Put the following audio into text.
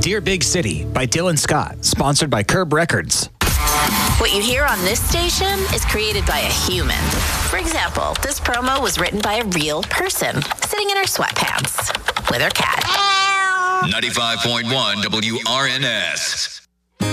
Dear Big City by Dylan Scott, sponsored by Curb Records. What you hear on this station is created by a human. For example, this promo was written by a real person sitting in her sweatpants with her cat. 95.1 WRNS.